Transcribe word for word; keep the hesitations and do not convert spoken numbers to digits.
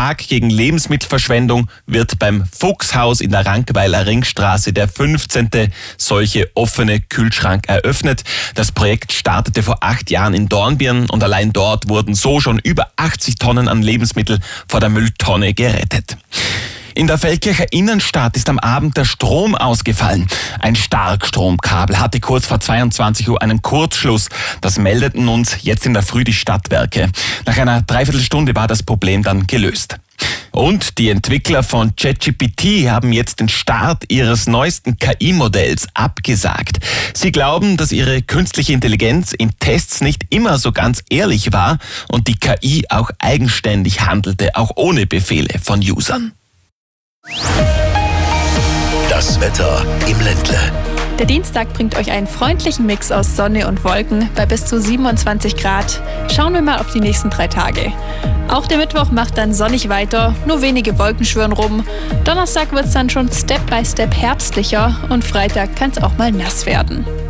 Tag gegen Lebensmittelverschwendung wird beim Fuchshaus in der Rankweiler Ringstraße der fünfzehnte solche offene Kühlschrank eröffnet. Das Projekt startete vor acht Jahren in Dornbirn und allein dort wurden so schon über achtzig Tonnen an Lebensmittel vor der Mülltonne gerettet. In der Feldkircher Innenstadt ist am Abend der Strom ausgefallen. Ein Starkstromkabel hatte kurz vor zweiundzwanzig Uhr einen Kurzschluss. Das meldeten uns jetzt in der Früh die Stadtwerke. Nach einer Dreiviertelstunde war das Problem dann gelöst. Und die Entwickler von ChatGPT haben jetzt den Start ihres neuesten K I-Modells abgesagt. Sie glauben, dass ihre künstliche Intelligenz in Tests nicht immer so ganz ehrlich war und die K I auch eigenständig handelte, auch ohne Befehle von Usern. Das Wetter im Ländle. Der Dienstag bringt euch einen freundlichen Mix aus Sonne und Wolken bei bis zu siebenundzwanzig Grad. Schauen wir mal auf die nächsten drei Tage. Auch der Mittwoch macht dann sonnig weiter, nur wenige Wolken schwirren rum. Donnerstag wird es dann schon Step by Step herbstlicher und Freitag kann es auch mal nass werden.